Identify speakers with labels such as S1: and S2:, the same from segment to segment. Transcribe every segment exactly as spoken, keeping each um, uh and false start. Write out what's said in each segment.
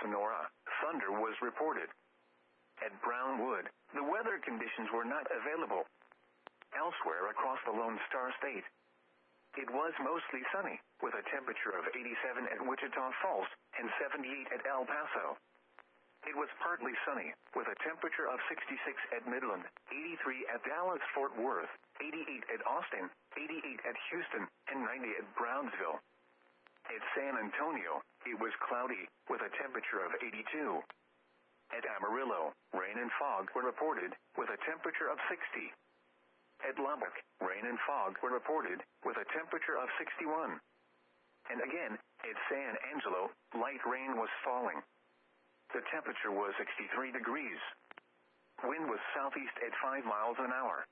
S1: Sonora, thunder was reported. At Brownwood, the weather conditions were not available. Elsewhere across the Lone Star State, it was mostly sunny, with a temperature of eighty-seven at Wichita Falls and seventy-eight at El Paso. It was partly sunny, with a temperature of sixty-six at Midland, eighty-three at Dallas-Fort Worth, eighty-eight at Austin, eighty-eight at Houston, and ninety at Brownsville. At San Antonio, it was cloudy, with a temperature of eighty-two. At Amarillo, rain and fog were reported, with a temperature of sixty. At Lubbock, rain and fog were reported, with a temperature of sixty-one. And again, at San Angelo, light rain was falling. The temperature was sixty-three degrees. Wind was southeast at five miles an hour.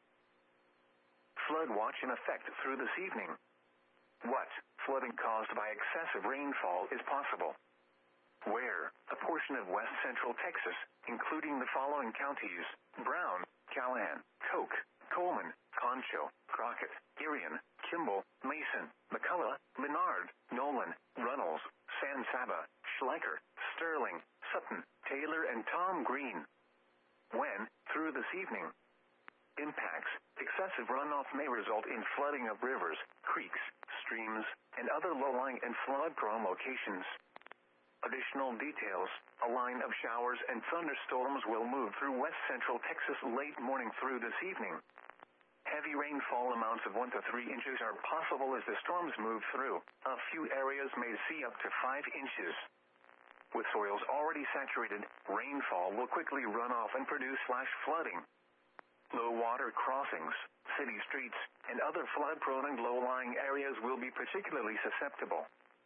S1: Flood watch in effect through this evening. What flooding caused by excessive rainfall is possible? Where a portion of west central Texas, including the following counties: Brown, Callahan, Koch, Coleman, Concho, Crockett, Irion, Kimball, Mason, McCullough, Menard, Nolan, Runnels, San Saba, Schleicher, Sterling, Sutton, Taylor, and Tom Green. When, through this evening, impacts: excessive runoff may result in flooding of rivers, creeks, streams, and other low-lying and flood-prone locations. Additional details: a line of showers and thunderstorms will move through west central Texas late morning through this evening. Heavy rainfall amounts of one to three inches are possible as the storms move through. A few areas may see up to five inches. With soils already saturated, rainfall will quickly run off and produce flash flooding. Low water crossings, city streets, and other flood-prone and low-lying areas will be particularly susceptible.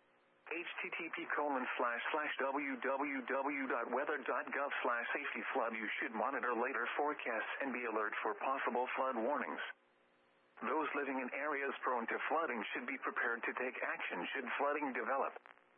S1: http colon slash slash www.weather.gov slash safety flood. You should monitor later forecasts and be alert for possible flood warnings. Those living in areas prone to flooding should be prepared to take action should flooding develop.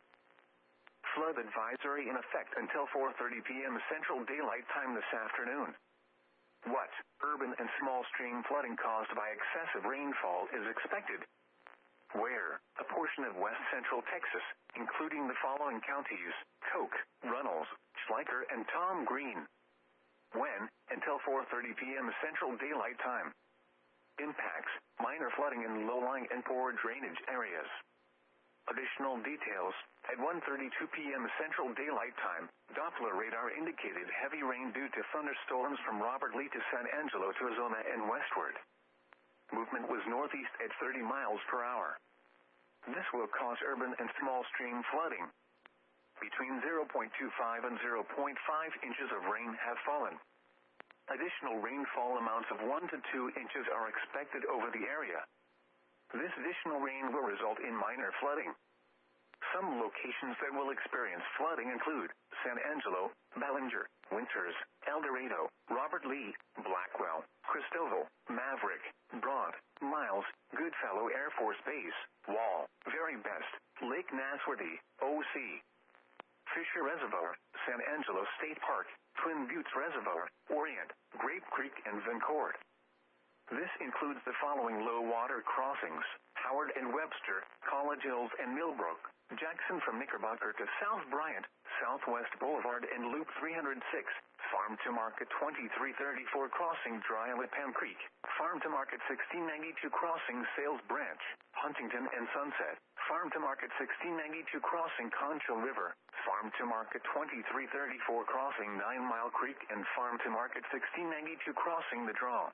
S1: Flood advisory in effect until four thirty p.m. Central Daylight Time this afternoon. What urban and small stream flooding caused by excessive rainfall is expected? Where a portion of west central Texas, including the following counties: Koch, Runnels, Schleicher, and Tom Green. When, until four thirty p.m. Central Daylight Time. Impacts: minor flooding in low-lying and poor drainage areas. Additional details: at one thirty-two p.m. Central Daylight Time, Doppler radar indicated heavy rain due to thunderstorms from Robert Lee to San Angelo to Arizona and westward. Movement was northeast at thirty miles per hour. This will cause urban and small stream flooding. Between zero point two five and zero point five inches of rain have fallen. Additional rainfall amounts of one to two inches are expected over the area. This additional rain will result in minor flooding. Some locations that will experience flooding include San Angelo, Ballinger, Winters, El Dorado, Robert Lee, Blackwell, Cristoval, Maverick, Brant, Miles, Goodfellow Air Force Base, Wall, Very Best, Lake Nasworthy, O C, Fisher Reservoir, San Angelo State Park, Twin Buttes Reservoir, Orient, Grape Creek, and Vencourt. This includes the following low water crossings: Howard and Webster, College Hills and Millbrook, Jackson from Knickerbocker to South Bryant, Southwest Boulevard and Loop three oh six, Farm to Market twenty-three thirty-four crossing Dry Lipham Creek, Farm to Market sixteen ninety-two crossing Sales Branch, Huntington and Sunset, Farm to Market sixteen ninety-two crossing Concho River, Farm to Market twenty-three thirty-four crossing Nine Mile Creek, and Farm to Market sixteen ninety-two crossing The Draw.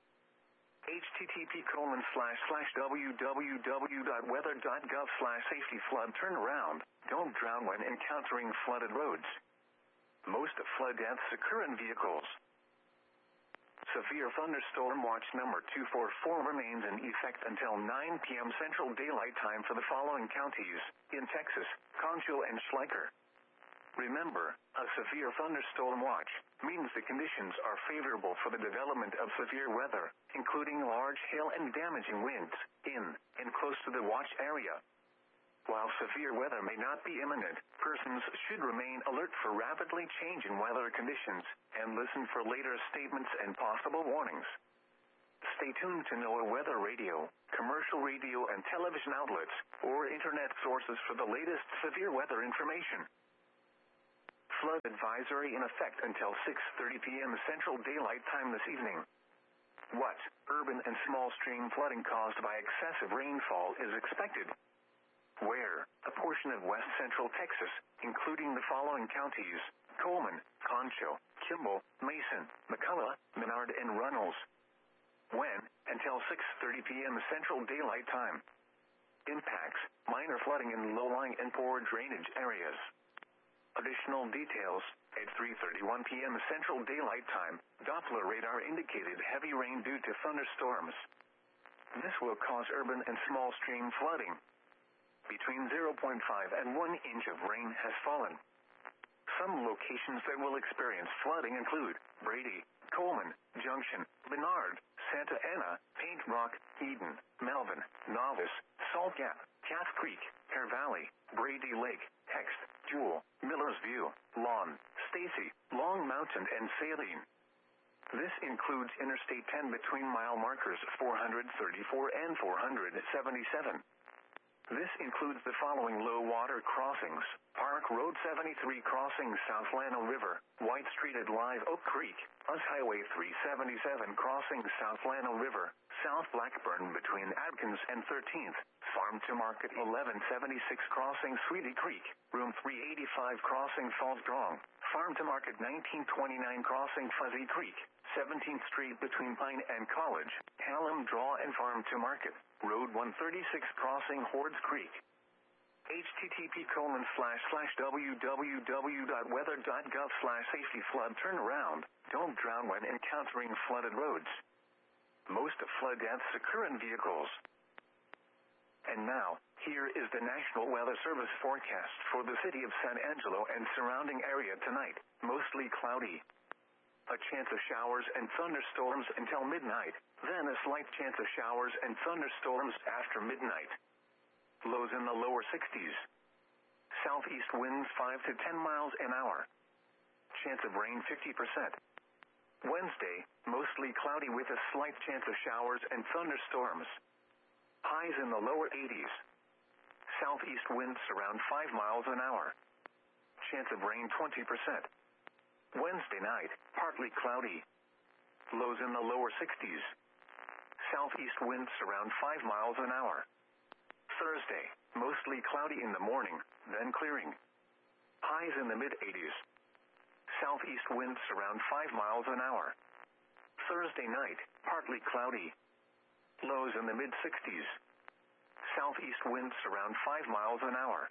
S1: http colon slash slash www.weather.gov slash safety flood. Turn around. Don't drown when encountering flooded roads. Most flood deaths occur in vehicles. Severe thunderstorm watch number two forty-four remains in effect until nine p.m. Central Daylight Time for the following counties in Texas: Concho and Schleicher. Remember, a severe thunderstorm watch means the conditions are favorable for the development of severe weather, including large hail and damaging winds, in and close to the watch area. While severe weather may not be imminent, persons should remain alert for rapidly changing weather conditions and listen for later statements and possible warnings. Stay tuned to NOAA Weather Radio, commercial radio and television outlets, or internet sources for the latest severe weather information. Flood advisory in effect until six thirty p.m. Central Daylight Time this evening. What urban and small stream flooding caused by excessive rainfall is expected? Where? A portion of west central Texas, including the following counties: Coleman, Concho, Kimball, Mason, McCullough, Menard, and Runnels. When? Until six thirty p.m. Central Daylight Time. Impacts: minor flooding in low-lying and poor drainage areas. Additional details: at three thirty-one p.m. Central Daylight Time, Doppler radar indicated heavy rain due to thunderstorms. This will cause urban and small stream flooding. Between zero point five and one inch of rain has fallen. Some locations that will experience flooding include Brady, Coleman, Junction, Menard, Santa Ana, Paint Rock, Eden, Melvin, Novice, Salt Gap, Calf Creek, Hare Valley, Brady Lake, Hext, Jewel, Miller's View, Lawn, Stacy, Long Mountain, and Saline. This includes Interstate ten between mile markers four thirty-four and four seventy-seven. This includes the following low water crossings: Park Road seventy-three crossing South Llano River, White Street at Live Oak Creek, U S Highway three seventy-seven crossing South Llano River, South Blackburn between Adkins and thirteenth, Farm to Market eleven seventy-six crossing Sweetie Creek, Room three eighty-five crossing Falls Drong, Farm to Market nineteen twenty-nine crossing Fuzzy Creek, seventeenth Street between Pine and College, Hallam Draw and Farm to Market, Road one thirty-six crossing Hordes Creek. http colon slash slash www.weather.gov slash safety flood turnaround. Don't drown when encountering flooded roads. Most flood deaths occur in vehicles. And now, here is the National Weather Service forecast for the city of San Angelo and surrounding area tonight. Mostly cloudy. A chance of showers and thunderstorms until midnight, then a slight chance of showers and thunderstorms after midnight. Lows in the lower sixties. Southeast winds five to ten miles an hour. Chance of rain fifty percent. Wednesday, mostly cloudy with a slight chance of showers and thunderstorms. Highs in the lower eighties. Southeast winds around five miles an hour. Chance of rain twenty percent. Wednesday night, partly cloudy. Lows in the lower sixties. Southeast winds around five miles an hour. Thursday, mostly cloudy in the morning, then clearing. Highs in the mid-eighties. Southeast winds around five miles an hour. Thursday night, partly cloudy. Lows in the mid-sixties. Southeast winds around five miles an hour.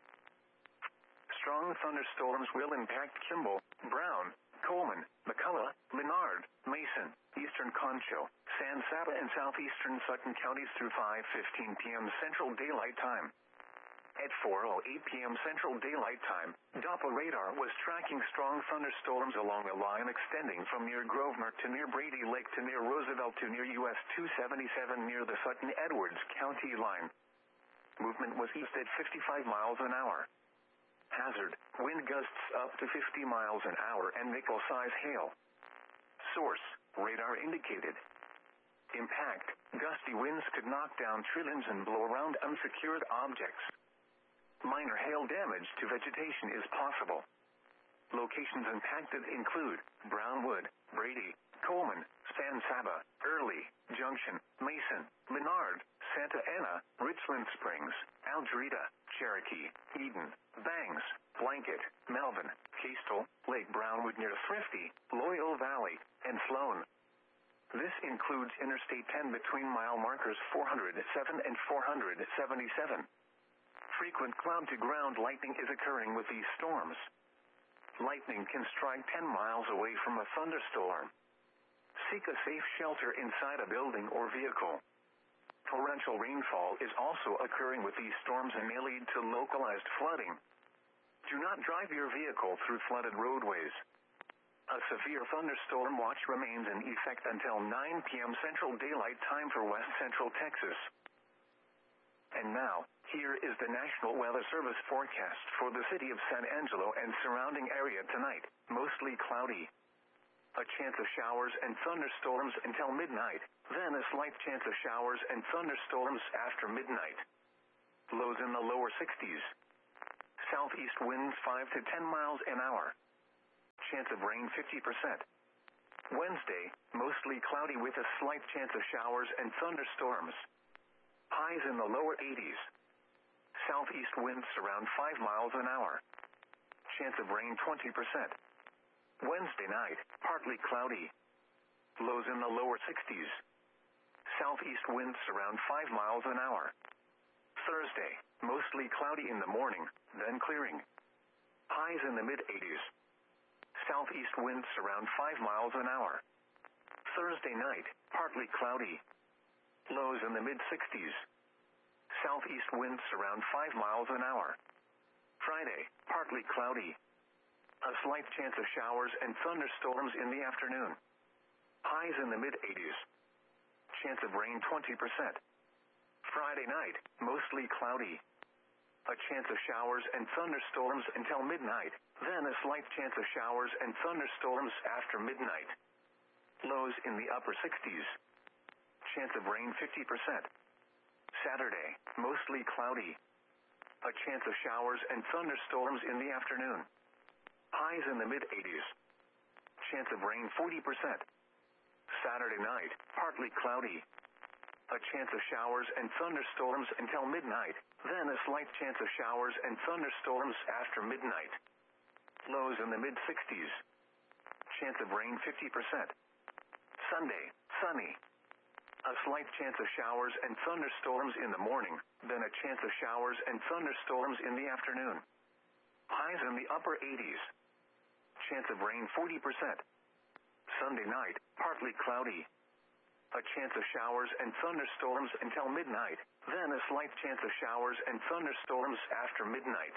S1: Strong thunderstorms will impact Kimball, Brown, Coleman, McCullough, Menard, Mason, Eastern Concho, San Saba, and southeastern Sutton counties through five fifteen p.m. Central Daylight Time. At four oh eight p.m. Central Daylight Time, Doppler radar was tracking strong thunderstorms along a line extending from near Grosvenor to near Brady Lake to near Roosevelt to near U S two seventy-seven near the Sutton-Edwards County line. Movement was east at fifty-five miles an hour. Hazard: wind gusts up to fifty miles an hour and nickel-size hail. Source: radar indicated. Impact: gusty winds could knock down trillions and blow around unsecured objects. Minor hail damage to vegetation is possible. Locations impacted include Brownwood, Brady, Coleman, San Saba, Early, Junction, Mason, Menard, Santa Ana, Richland Springs, Algerita, Cherokee, Eden, Bangs, Blanket, Melvin, Castle, Lake Brownwood near Thrifty, Loyal Valley, and Sloan. This includes Interstate ten between mile markers four oh seven and four seventy-seven. Frequent cloud-to-ground lightning is occurring with these storms. Lightning can strike ten miles away from a thunderstorm. Seek a safe shelter inside a building or vehicle. Torrential rainfall is also occurring with these storms and may lead to localized flooding. Do not drive your vehicle through flooded roadways. A severe thunderstorm watch remains in effect until nine p.m. Central Daylight Time for West Central Texas. And now, here is the National Weather Service forecast for the city of San Angelo and surrounding area tonight. Mostly cloudy. A chance of showers and thunderstorms until midnight, then a slight chance of showers and thunderstorms after midnight. Lows in the lower sixties. Southeast winds five to ten miles an hour. chance of rain fifty percent. Wednesday, mostly cloudy with a slight chance of showers and thunderstorms. Highs in the lower eighties. Southeast winds around five miles an hour. Chance of rain twenty percent. Wednesday night, partly cloudy. Lows in the lower sixties. Southeast winds around five miles an hour. Thursday, mostly cloudy in the morning, then clearing. Highs in the mid-eighties. Southeast winds around five miles an hour. Thursday night, partly cloudy. Lows in the mid-sixties. Southeast winds around five miles an hour. Friday, partly cloudy. A slight chance of showers and thunderstorms in the afternoon. Highs in the mid-eighties. Chance of rain twenty percent. Friday night, mostly cloudy. A chance of showers and thunderstorms until midnight, then a slight chance of showers and thunderstorms after midnight. Lows in the upper sixties. Chance of rain fifty percent. Saturday, mostly cloudy. A chance of showers and thunderstorms in the afternoon. Highs in the mid-eighties. Chance of rain forty percent. Saturday night, partly cloudy. A chance of showers and thunderstorms until midnight, then a slight chance of showers and thunderstorms after midnight. Lows in the mid-sixties. Chance of rain fifty percent. Sunday, sunny. A slight chance of showers and thunderstorms in the morning, then a chance of showers and thunderstorms in the afternoon. Highs in the upper eighties. Chance of rain forty percent. Sunday night, partly cloudy. A chance of showers and thunderstorms until midnight, then a slight chance of showers and thunderstorms after midnight.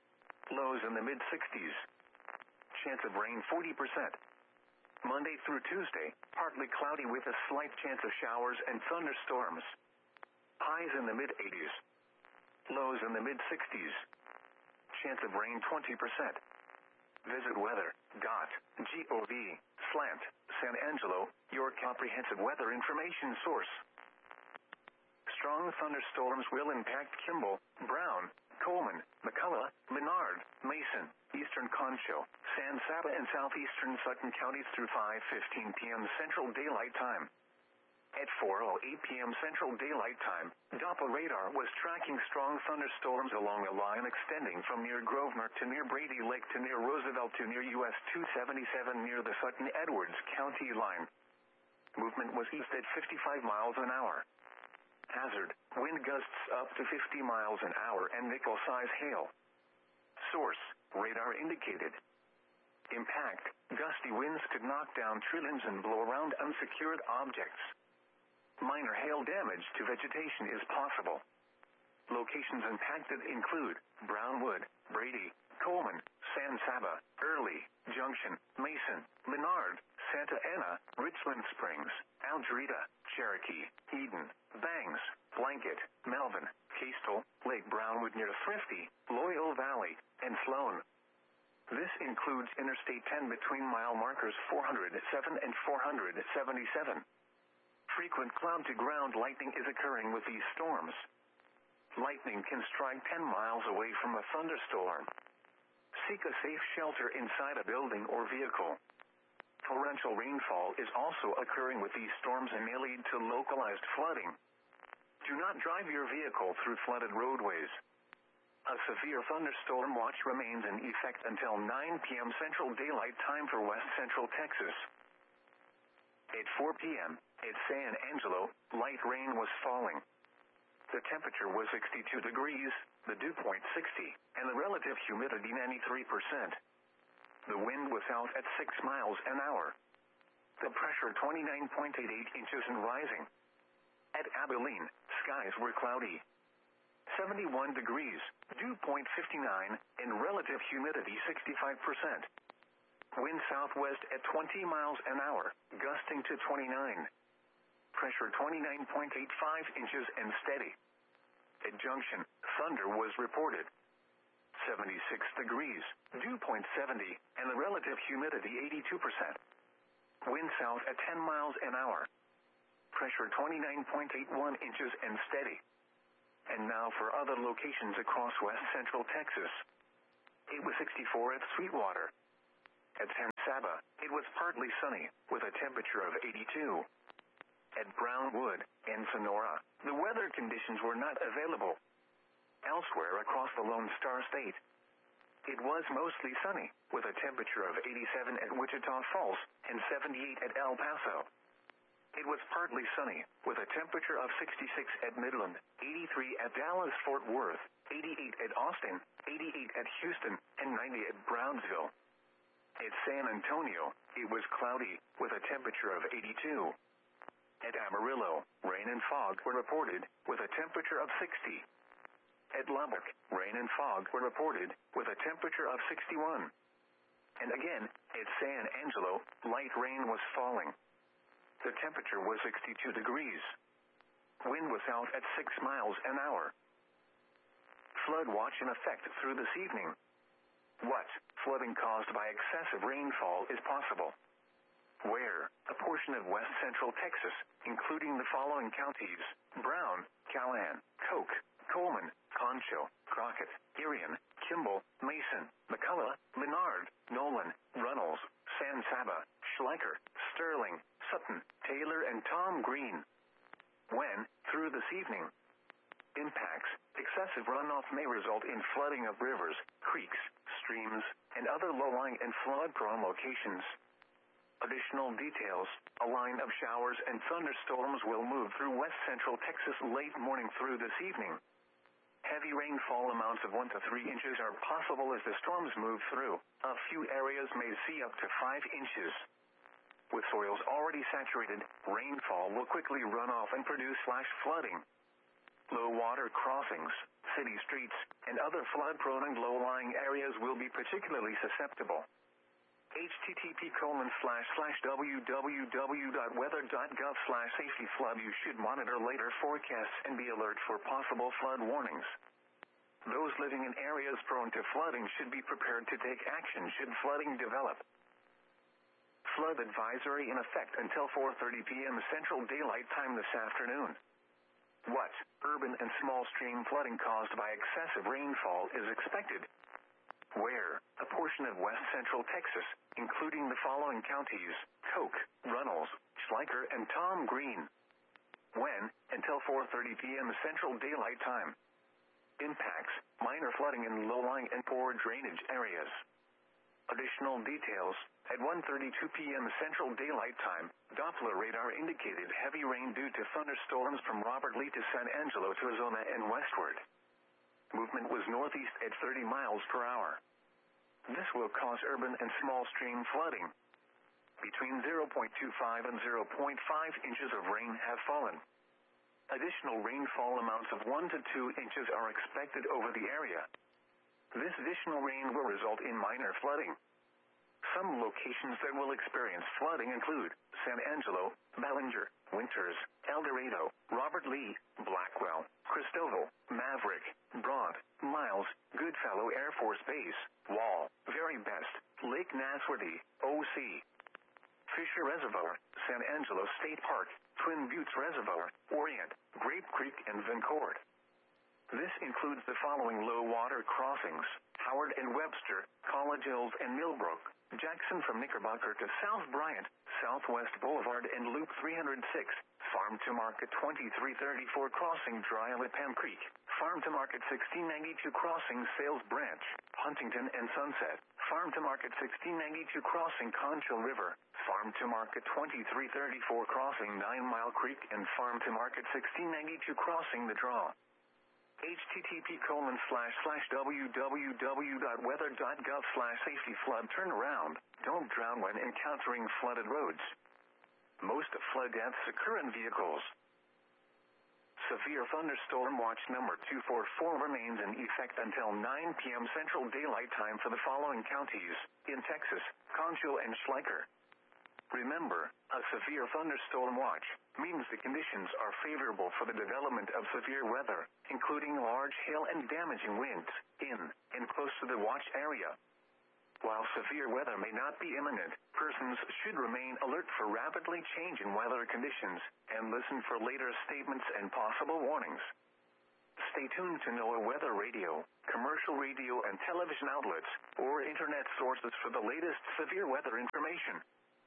S1: Lows in the mid-sixties. Chance of rain forty percent. Monday through Tuesday, partly cloudy with a slight chance of showers and thunderstorms. Highs in the mid-eighties. Lows in the mid-sixties. Chance of rain twenty percent. Visit weather dot gov slant San Angelo, your comprehensive weather information source. Strong thunderstorms will impact Kimball, Brown, Coleman, McCullough, Menard, Mason, Eastern Concho, San Saba and southeastern Sutton counties through five fifteen p.m. Central Daylight Time. At four oh eight p.m. Central Daylight Time, Doppler radar was tracking strong thunderstorms along a line extending from near Grosvenor to near Brady Lake to near Roosevelt to near U S two seventy-seven near the Sutton-Edwards County line. Movement was east at fifty-five miles an hour. Hazard, wind gusts up to fifty miles an hour and nickel-size hail. Source, radar indicated. Impact, gusty winds could knock down tree limbs and blow around unsecured objects. Minor hail damage to vegetation is possible. Locations impacted include Brownwood, Brady, Coleman, San Saba, Early, Junction, Mason, Menard, Santa Ana, Richland Springs, Algerita, Cherokee, Eden, Bangs, Blanket, Melvin, Kestrel, Lake Brownwood near Thrifty, Loyal Valley, and Sloan. This includes Interstate ten between mile markers four hundred seven and four hundred seventy-seven. Frequent cloud-to-ground lightning is occurring with these storms. Lightning can strike ten miles away from a thunderstorm. Seek a safe shelter inside a building or vehicle. Torrential rainfall is also occurring with these storms and may lead to localized flooding. Do not drive your vehicle through flooded roadways. A severe thunderstorm watch remains in effect until nine p.m. Central Daylight Time for West Central Texas. At four p.m., at San Angelo, light rain was falling. The temperature was sixty-two degrees, the dew point sixty, and the relative humidity ninety-three percent. The wind was out at six miles an hour. The pressure twenty-nine point eight eight inches and rising. At Abilene, skies were cloudy. seventy-one degrees, dew point fifty-nine, and relative humidity sixty-five percent. Wind southwest at twenty miles an hour, gusting to twenty-nine. Pressure twenty-nine point eight five inches and steady. At Junction, thunder was reported. seventy-six degrees, dew point seventy, and the relative humidity eighty-two percent. Wind south at ten miles an hour. Pressure twenty-nine point eight one inches and steady. And now for other locations across west central Texas. It was sixty-four at Sweetwater. At San Saba, it was partly sunny, with a temperature of eighty-two. At Brownwood, in Sonora, the weather conditions were not available. Elsewhere across the Lone Star State, it was mostly sunny, with a temperature of eighty-seven at Wichita Falls and seventy-eight at El Paso. It was partly sunny, with a temperature of sixty-six at Midland, eighty-three at Dallas-Fort Worth, eighty-eight at Austin, eighty-eight at Houston, and ninety at Brownsville. At San Antonio, it was cloudy, with a temperature of eighty-two. At Amarillo, rain and fog were reported, with a temperature of sixty. At Lubbock, rain and fog were reported, with a temperature of sixty-one. And again, at San Angelo, light rain was falling. The temperature was sixty-two degrees. Wind was out at six miles an hour. Flood watch in effect through this evening. What flooding caused by excessive rainfall is possible? Where? A portion of west central Texas, including the following counties: Brown, Callahan, Koch, Coleman, Concho, Crockett, Irion, Kimball, Mason, McCullough, Menard, Nolan, Runnels, San Saba, Schleicher, Sterling, Sutton, Taylor, and Tom Green. When? Through this evening. Impacts: excessive runoff may result in flooding of rivers, creeks, streams, and other low-lying and flood-prone locations. Additional details: a line of showers and thunderstorms will move through west central Texas late morning through this evening. Heavy rainfall amounts of one to three inches are possible as the storms move through. A few areas may see up to five inches. With soils already saturated, rainfall will quickly run off and produce flash flooding. Low water crossings, city streets, and other flood-prone and low-lying areas will be particularly susceptible. http colon slash slash www.weather.gov slash safety flood. You should monitor later forecasts and be alert for possible flood warnings. Those living in areas prone to flooding should be prepared to take action should flooding develop. Flood advisory in effect until four thirty p.m. Central Daylight Time this afternoon. What? Urban and small stream flooding caused by excessive rainfall is expected. Where? A portion of west central Texas, including the following counties: Koch, Runnels, Schleicher, and Tom Green. When? Until four thirty p.m. Central Daylight Time. Impacts: minor flooding in low-lying and poor drainage areas. Additional details: at one thirty-two p.m. Central Daylight Time, Doppler radar indicated heavy rain due to thunderstorms from Robert Lee to San Angelo to Arizona and westward. Movement was northeast at thirty miles per hour. This will cause urban and small stream flooding. Between zero point two five and zero point five inches of rain have fallen. Additional rainfall amounts of one to two inches are expected over the area. This additional rain will result in minor flooding. Some locations that will experience flooding include San Angelo, Ballinger, Winters, El Dorado, Robert Lee, Blackwell, Cristoval, Maverick, Broad, Miles, Goodfellow Air Force Base, Wall, Very Best, Lake Nasworthy, O C, Fisher Reservoir, San Angelo State Park, Twin Buttes Reservoir, Orient, Grape Creek, and Vencord. This includes the following low water crossings: Howard and Webster, College Hills and Millbrook, Jackson from Knickerbocker to South Bryant, Southwest Boulevard and Loop three oh six, Farm to Market twenty-three thirty-four crossing Dry Lipan Creek, Farm to Market sixteen ninety-two crossing Sales Branch, Huntington and Sunset, Farm to Market sixteen ninety-two crossing Concho River, Farm to Market twenty-three thirty-four crossing Nine Mile Creek, and Farm to Market sixteen ninety-two crossing The Draw. http colon slash slash www.weather.gov slash safety flood. Turn around. Don't drown when encountering flooded roads. Most flood deaths occur in vehicles. Severe thunderstorm watch number two four four remains in effect until nine p.m. Central Daylight Time for the following counties in Texas: Concho and Schleicher. Remember, a severe thunderstorm watch means the conditions are favorable for the development of severe weather, including large hail and damaging winds, in and close to the watch area. While severe weather may not be imminent, persons should remain alert for rapidly changing weather conditions and listen for later statements and possible warnings. Stay tuned to NOAA Weather Radio, commercial radio and television outlets, or internet sources for the latest severe weather information.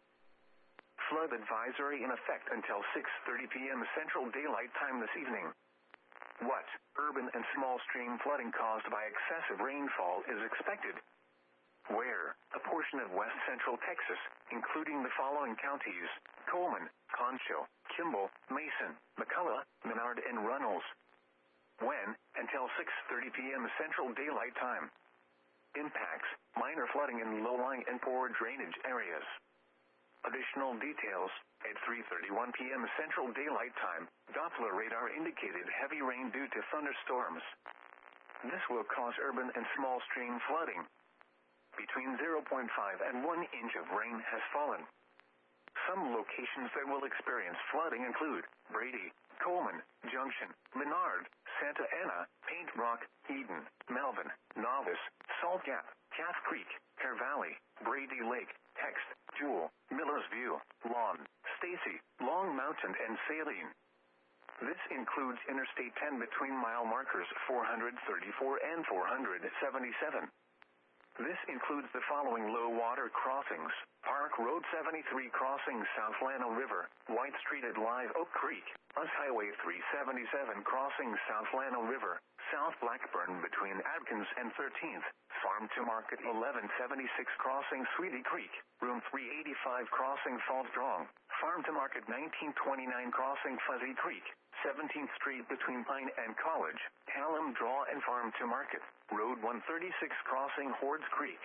S1: Flood advisory in effect until six thirty p.m. Central Daylight Time this evening. What urban and small stream flooding caused by excessive rainfall is expected? Where? A portion of west central Texas, including the following counties: Coleman, Concho, Kimball, Mason, McCullough, Menard, and Runnels. When? Until six thirty p.m. Central Daylight Time. Impacts: minor flooding in low-lying and poor drainage areas. Additional details: at three thirty-one p.m. Central Daylight Time, Doppler radar indicated heavy rain due to thunderstorms. This will cause urban and small stream flooding. Between zero point five and one inch of rain has fallen. Some locations that will experience flooding include Brady, Coleman, Junction, Menard, Santa Ana, Paint Rock, Eden, Melvin, Novice, Salt Gap, Calf Creek, Hare Valley, Brady Lake, Text, Jewel, Miller's View, Lawn, Stacy, Long Mountain, and Saline. This includes Interstate ten between mile markers four thirty-four and four seventy-seven. This includes the following low water crossings: Park Road seventy-three crossing South Llano River, White Street at Live Oak Creek, U S Highway three seventy-seven crossing South Llano River, South Blackburn between Adkins and thirteenth, Farm to Market eleven seventy-six crossing Sweetie Creek, Room three eighty-five crossing Falls Strong, Farm to Market nineteen twenty-nine crossing Fuzzy Creek, seventeenth Street between Pine and College, Hallam Draw and Farm to Market, Road one thirty-six crossing Hordes Creek.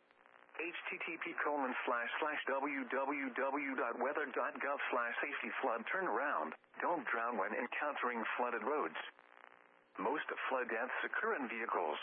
S1: http colon slash slash www.weather.gov slash safety flood turnaround. Don't drown when encountering flooded roads. Most flood deaths occur in vehicles.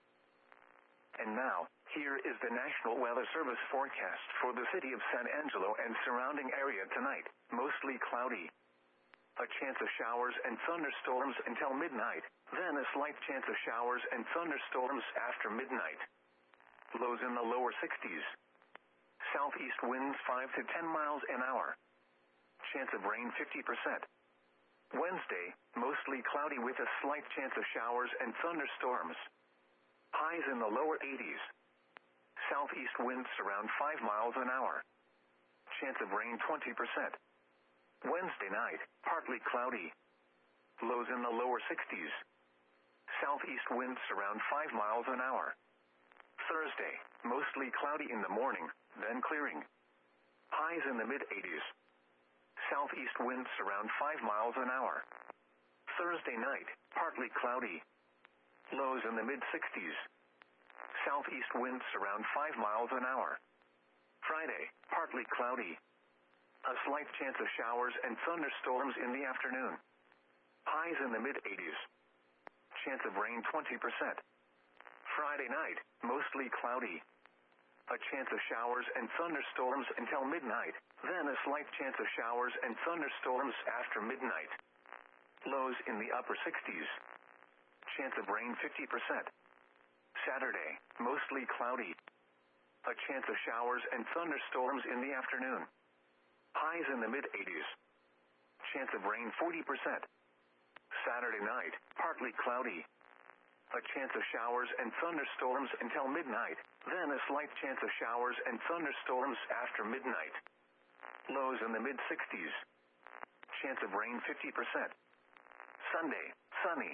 S1: And now, here is the National Weather Service forecast for the city of San Angelo and surrounding area tonight. Mostly cloudy. A chance of showers and thunderstorms until midnight, then a slight chance of showers and thunderstorms after midnight. Lows in the lower sixties. Southeast winds five to ten miles an hour. Chance of rain fifty percent. Wednesday, mostly cloudy with a slight chance of showers and thunderstorms. Highs in the lower eighties. Southeast winds around five miles an hour. Chance of rain twenty percent. Wednesday night, partly cloudy. Lows in the lower sixties. Southeast winds around five miles an hour. Thursday, mostly cloudy in the morning, then clearing. Highs in the mid-eighties. Southeast winds around five miles an hour. Thursday night, partly cloudy. Lows in the mid-sixties. Southeast winds around five miles an hour. Friday, partly cloudy. A slight chance of showers and thunderstorms in the afternoon. Highs in the mid-eighties. Chance of rain twenty percent. Friday night, mostly cloudy. A chance of showers and thunderstorms until midnight, then a slight chance of showers and thunderstorms after midnight. Lows in the upper sixties. Chance of rain fifty percent. Saturday, mostly cloudy. A chance of showers and thunderstorms in the afternoon. Highs in the mid-eighties. Chance of rain forty percent. Saturday night, partly cloudy. A chance of showers and thunderstorms until midnight, then a slight chance of showers and thunderstorms after midnight. Lows in the mid-sixties. Chance of rain fifty percent. Sunday, sunny.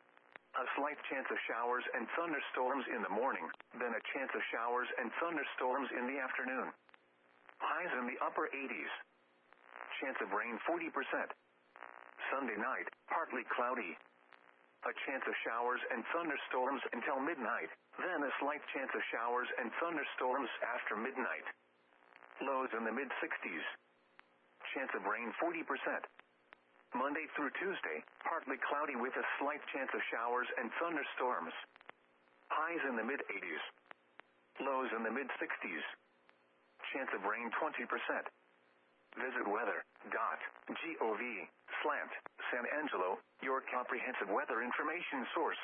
S1: A slight chance of showers and thunderstorms in the morning, then a chance of showers and thunderstorms in the afternoon. Highs in the upper eighties. Chance of rain forty percent. Sunday night, partly cloudy. A chance of showers and thunderstorms until midnight, then a slight chance of showers and thunderstorms after midnight. Lows in the mid-sixties. Chance of rain forty percent. Monday through Tuesday, partly cloudy with a slight chance of showers and thunderstorms. Highs in the mid-eighties. Lows in the mid-sixties. Chance of rain twenty percent. Visit weather dot gov slant San Angelo, your comprehensive weather information source.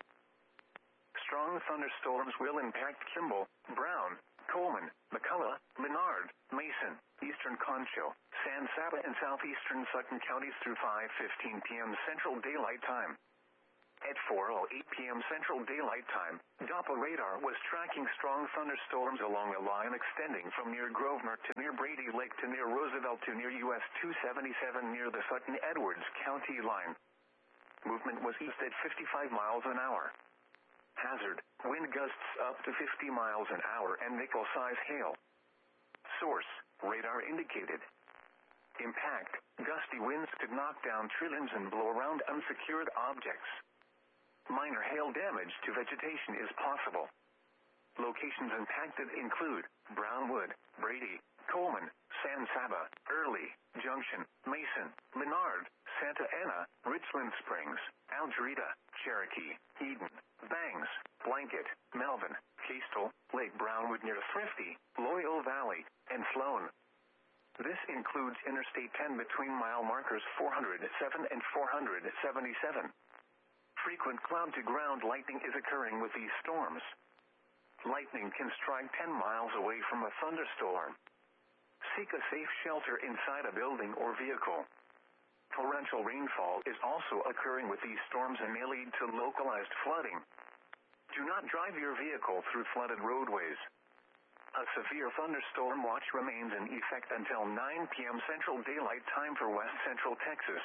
S1: Strong thunderstorms will impact Kimball, Brown, Coleman, McCullough, Menard, Mason, Eastern Concho, San Saba, and southeastern Sutton counties through five fifteen p.m. Central Daylight Time. At four oh eight p.m. Central Daylight Time, Doppler radar was tracking strong thunderstorms along a line extending from near Grosvenor to near Brady Lake to near Roosevelt to near U S two seventy-seven near the Sutton-Edwards County line. Movement was east at fifty-five miles an hour. Hazard, wind gusts up to fifty miles an hour and nickel-size hail. Source, radar indicated. Impact, gusty winds could knock down tree limbs and blow around unsecured objects. Minor hail damage to vegetation is possible. Locations impacted include Brownwood, Brady, Coleman, San Saba, Early, Junction, Mason, Menard, Santa Ana, Richland Springs, Algerita, Cherokee, Eden, Bangs, Blanket, Melvin, Kestrel, Lake Brownwood near Thrifty, Loyal Valley, and Sloan. This includes Interstate ten between mile markers four hundred seven and four hundred seventy-seven. Frequent cloud-to-ground lightning is occurring with these storms. Lightning can strike ten miles away from a thunderstorm. Seek a safe shelter inside a building or vehicle. Torrential rainfall is also occurring with these storms and may lead to localized flooding. Do not drive your vehicle through flooded roadways. A severe thunderstorm watch remains in effect until nine p.m. Central Daylight Time for West Central Texas.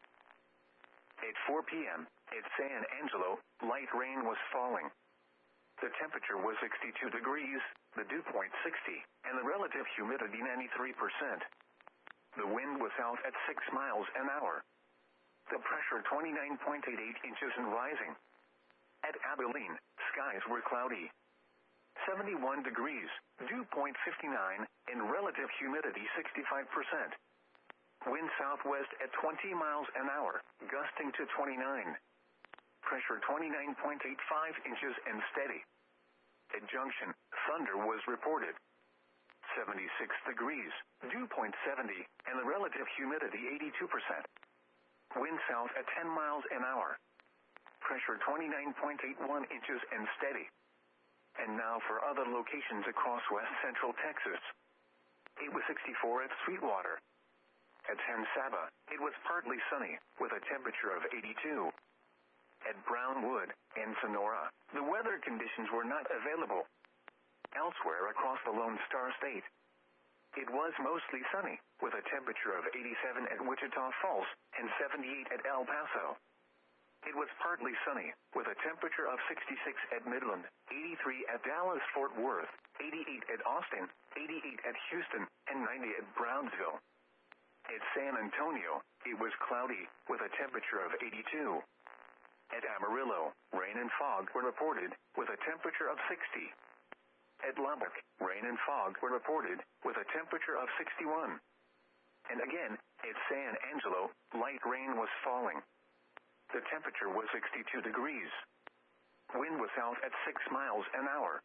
S1: At four p.m., at San Angelo, light rain was falling. The temperature was sixty-two degrees, the dew point sixty, and the relative humidity ninety-three percent. The wind was south at six miles an hour. The pressure twenty-nine point eight eight inches and rising. At Abilene, skies were cloudy. seventy-one degrees, dew point fifty-nine, and relative humidity sixty-five percent. Wind southwest at twenty miles an hour, gusting to twenty-nine. Pressure twenty-nine point eight five inches and steady. At Junction, thunder was reported. seventy-six degrees, dew point seventy, and the relative humidity eighty-two percent. Wind south at ten miles an hour. Pressure twenty-nine point eight one inches and steady. And now for other locations across west central Texas. It was sixty-four at Sweetwater. At San Saba, it was partly sunny, with a temperature of eighty-two. At Brownwood and Sonora, the weather conditions were not available. Elsewhere across the Lone Star State, it was mostly sunny, with a temperature of eighty-seven at Wichita Falls and seventy-eight at El Paso. It was partly sunny, with a temperature of sixty-six at Midland, eighty-three at Dallas-Fort Worth, eighty-eight at Austin, eighty-eight at Houston, and ninety at Brownsville. At San Antonio, it was cloudy, with a temperature of eighty-two. At Amarillo, rain and fog were reported, with a temperature of sixty. At Lubbock, rain and fog were reported, with a temperature of sixty-one. And again, at San Angelo, light rain was falling. The temperature was sixty-two degrees. Wind was south at six miles an hour.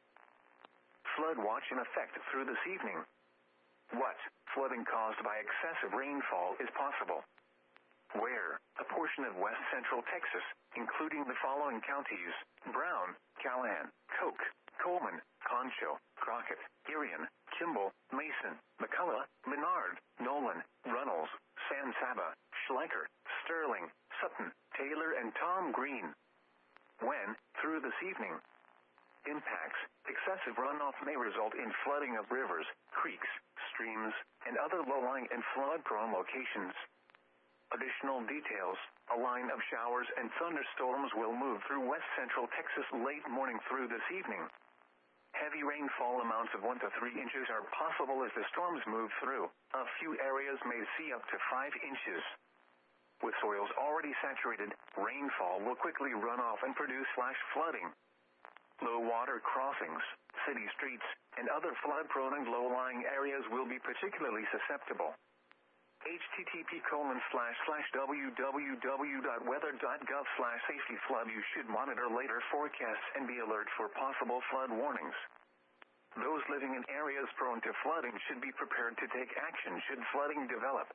S1: Flood watch in effect through this evening. What? Flooding caused by excessive rainfall is possible. Where? A portion of west central Texas, including the following counties: Brown, Callahan, Coke, Coleman, Concho, Crockett, Irion, Kimball, Mason, McCullough, Menard, Nolan, Runnels, San Saba, Schleicher, Sterling, Sutton, Taylor, and Tom Green. When? Through this evening. Impacts: excessive runoff may result in flooding of rivers, creeks, streams, and other low-lying and flood-prone locations. Additional details: a line of showers and thunderstorms will move through west central Texas late morning through this evening. Heavy rainfall amounts of one to three inches are possible as the storms move through. A few areas may see up to five inches. With soils already saturated, rainfall will quickly run off and produce flash flooding. Low water crossings, city streets, and other flood-prone and low-lying areas will be particularly susceptible. http colon slash slash www.weather.gov slash safety flood. You should monitor later forecasts and be alert for possible flood warnings. Those living in areas prone to flooding should be prepared to take action should flooding develop.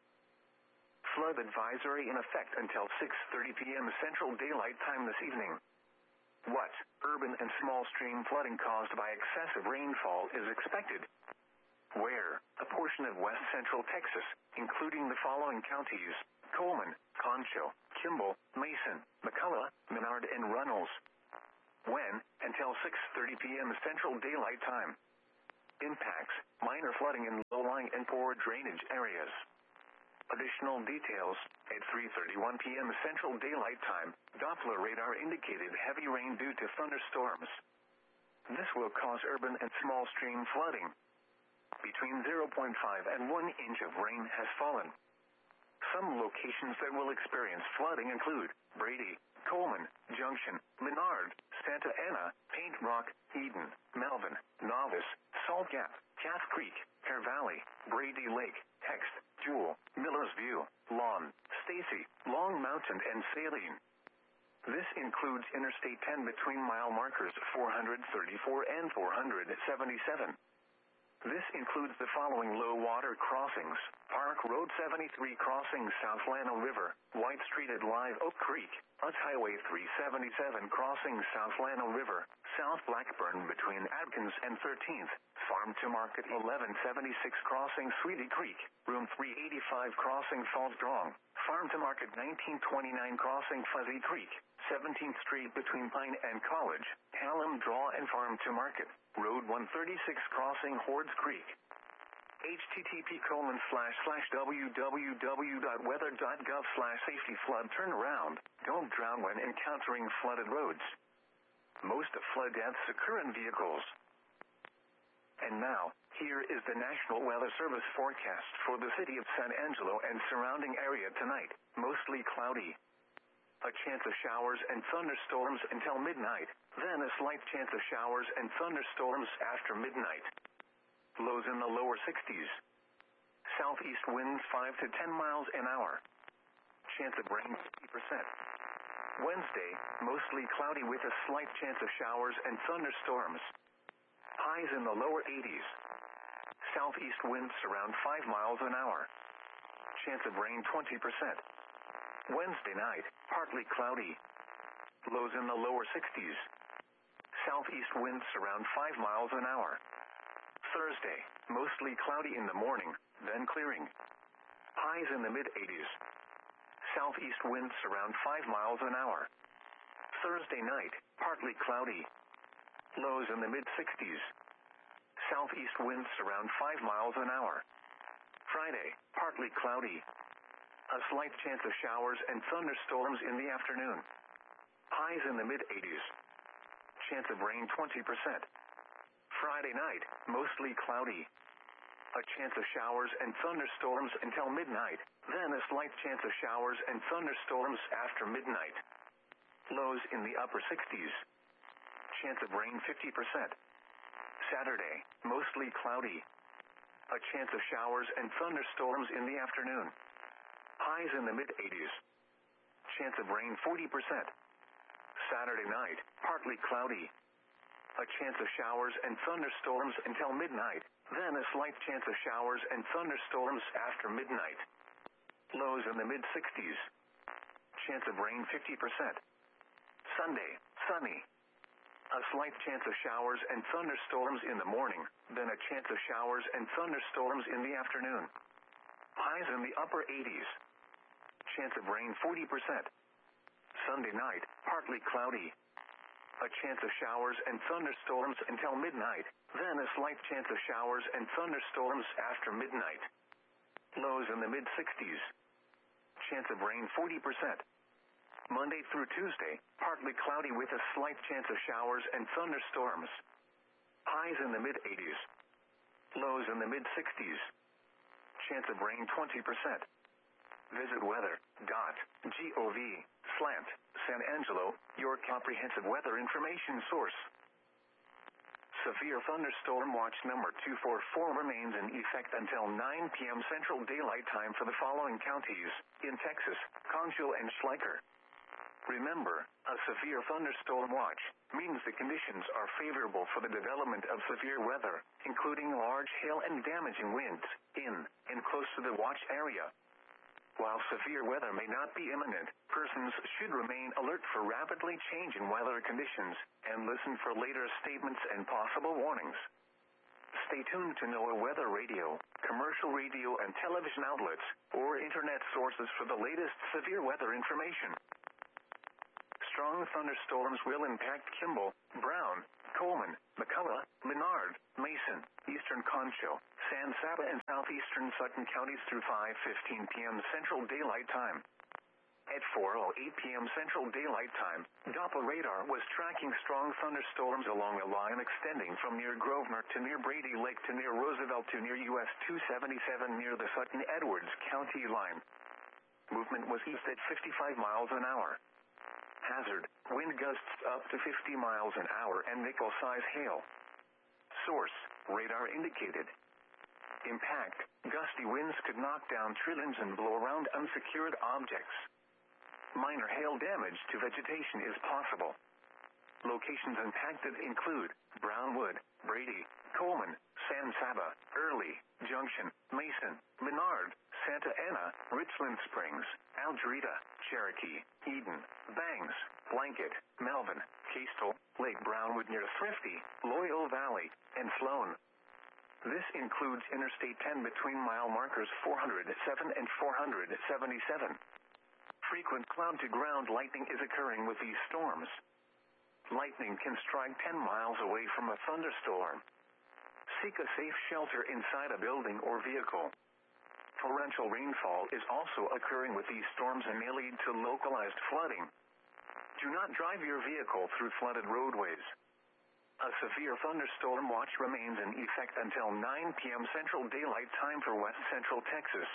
S1: Flood advisory in effect until six thirty p.m. Central Daylight Time this evening. What? Urban and small stream flooding caused by excessive rainfall is expected. Where? A portion of west central Texas, including the following counties: Coleman, Concho, Kimball, Mason, McCullough, Menard, and Runnels. When? Until six thirty p.m. Central Daylight Time. Impacts: minor flooding in low-lying and poor drainage areas. Additional details: at three thirty-one p.m. Central Daylight Time, Doppler radar indicated heavy rain due to thunderstorms. This will cause urban and small stream flooding. Between zero point five and one inch of rain has fallen. Some locations that will experience flooding include Brady, Coleman, Junction, Menard, Santa Ana, Paint Rock, Eden, Melvin, Novice, Salt Gap, Calf Creek, Hare Valley, Brady Lake, Hext, Jewel, Millers View, Lawn, Stacy, Long Mountain, and Saline. This includes Interstate ten between mile markers four thirty-four and four seventy-seven. This includes the following low water crossings: Park Road seventy-three crossing South Llano River, White Street at Live Oak Creek, Utz Highway three seventy-seven crossing South Llano River, South Blackburn between Adkins and thirteenth, Farm to Market eleven seventy-six crossing Sweetie Creek, Room three eighty-five crossing Falls Drong, Farm to Market nineteen twenty-nine crossing Fuzzy Creek, seventeenth Street between Pine and College, Hallam Draw and Farm to Market, Road one thirty-six crossing Hordes Creek. http colon slash slash www.weather.gov slash safety flood turnaround. Don't drown when encountering flooded roads. Most flood deaths occur in vehicles. And now, here is the National Weather Service forecast for the city of San Angelo and surrounding area tonight. Mostly cloudy. A chance of showers and thunderstorms until midnight, then a slight chance of showers and thunderstorms after midnight. Lows in the lower sixties. Southeast winds five to ten miles an hour. Chance of rain fifty percent. Wednesday, mostly cloudy with a slight chance of showers and thunderstorms. Highs in the lower eighties. Southeast winds around five miles an hour. Chance of rain twenty percent. Wednesday night, partly cloudy. Lows in the lower sixties. Southeast winds around five miles an hour. Thursday, mostly cloudy in the morning, then clearing. Highs in the mid-eighties. Southeast winds around five miles an hour. Thursday night, partly cloudy. Lows in the mid-sixties. Southeast winds around five miles an hour. Friday, partly cloudy. A slight chance of showers and thunderstorms in the afternoon. Highs in the mid-eighties. Chance of rain twenty percent. Friday night, mostly cloudy. A chance of showers and thunderstorms until midnight, then a slight chance of showers and thunderstorms after midnight. Lows in the upper sixties. Chance of rain fifty percent. Saturday, mostly cloudy. A chance of showers and thunderstorms in the afternoon. Highs in the mid-eighties. Chance of rain forty percent. Saturday night, partly cloudy. A chance of showers and thunderstorms until midnight, then a slight chance of showers and thunderstorms after midnight. Lows in the mid-sixties. Chance of rain fifty percent. Sunday, sunny. A slight chance of showers and thunderstorms in the morning, then a chance of showers and thunderstorms in the afternoon. Highs in the upper eighties. Chance of rain forty percent. Sunday night, partly cloudy. A chance of showers and thunderstorms until midnight, then a slight chance of showers and thunderstorms after midnight. Lows in the mid-sixties. Chance of rain forty percent. Monday through Tuesday, partly cloudy with a slight chance of showers and thunderstorms. Highs in the mid-eighties. Lows in the mid-sixties. Chance of rain twenty percent. Visit weather dot gov slant San Angelo, your comprehensive weather information source. Severe thunderstorm watch number two four four remains in effect until nine p.m. Central Daylight Time for the following counties in Texas: Concho and Schleicher. Remember, a severe thunderstorm watch means the conditions are favorable for the development of severe weather, including large hail and damaging winds, in and close to the watch area. While severe weather may not be imminent, persons should remain alert for rapidly changing weather conditions and listen for later statements and possible warnings. Stay tuned to NOAA Weather Radio, commercial radio and television outlets, or internet sources for the latest severe weather information. Strong thunderstorms will impact Kimball, Brown, Coleman, McCullough, Menard, Mason, Eastern Concho, San Saba, and southeastern Sutton counties through five fifteen p.m. Central Daylight Time. At four oh eight p.m. Central Daylight Time, Doppler radar was tracking strong thunderstorms along a line extending from near Grosvenor to near Brady Lake to near Roosevelt to near U S two seventy-seven near the Sutton-Edwards County line. Movement was east at fifty-five miles an hour. Hazard, wind gusts up to fifty miles an hour and nickel-size hail. Source, radar indicated. Impact, gusty winds could knock down tree limbs and blow around unsecured objects. Minor hail damage to vegetation is possible. Locations impacted include Brownwood, Brady, Coleman, San Saba, Early, Junction, Mason, Menard, Santa Ana, Richland Springs, Algerita, Cherokee, Eden, Bangs, Blanket, Melvin, Castle, Lake Brownwood near Thrifty, Loyal Valley, and Sloan. This includes Interstate ten between mile markers four hundred seven and four hundred seventy-seven. Frequent cloud-to-ground lightning is occurring with these storms. Lightning can strike ten miles away from a thunderstorm. Seek a safe shelter inside a building or vehicle. Torrential rainfall is also occurring with these storms and may lead to localized flooding. Do not drive your vehicle through flooded roadways. A severe thunderstorm watch remains in effect until nine p.m. Central Daylight Time for West Central Texas.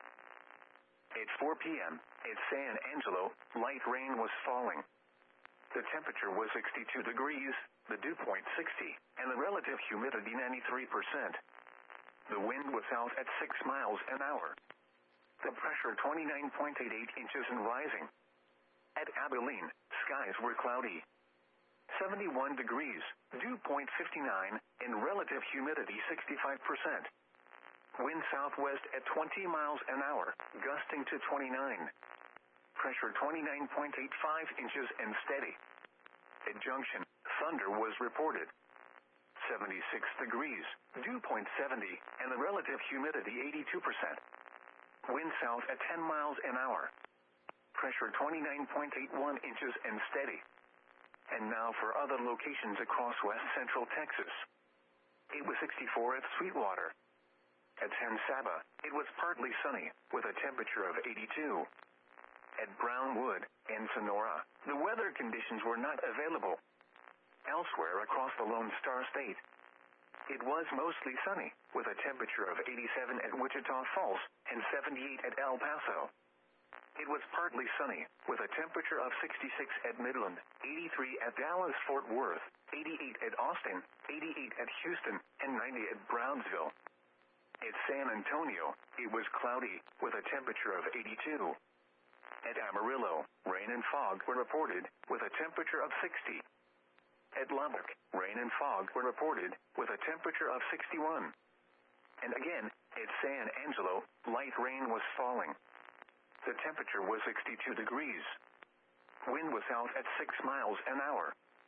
S1: At four p.m., at San Angelo, light rain was falling. The temperature was sixty-two degrees, the dew point sixty, and the relative humidity ninety-three percent. The wind was south at six miles an hour. The pressure twenty-nine point eight eight inches and rising. At Abilene, skies were cloudy. seventy-one degrees, dew point fifty-nine, and relative humidity sixty-five percent. Wind southwest at twenty miles an hour, gusting to twenty-nine. Pressure twenty-nine point eight five inches and steady. At Junction, thunder was reported. seventy-six degrees, dew point seventy, and the relative humidity eighty-two percent. Wind south at ten miles an hour. Pressure twenty-nine point eight one inches and steady. And now for other locations across west central Texas. It was sixty-four at Sweetwater. At San Saba, it was partly sunny, with a temperature of eighty-two. At Brownwood and Sonora, the weather conditions were not available. Elsewhere across the Lone Star State, it was mostly sunny, with a temperature of eighty-seven at Wichita Falls and seventy-eight at El Paso. It was partly sunny, with a temperature of sixty-six at Midland, eighty-three at Dallas-Fort Worth, eighty-eight at Austin, eighty-eight at Houston, and ninety at Brownsville. At San Antonio, it was cloudy, with a temperature of eighty-two. At Amarillo, rain and fog were reported, with a temperature of sixty. At Lubbock, rain and fog were reported, with a temperature of sixty-one. And again, at San Angelo, light rain was falling. The temperature was sixty-two degrees. Wind was south at six miles an hour.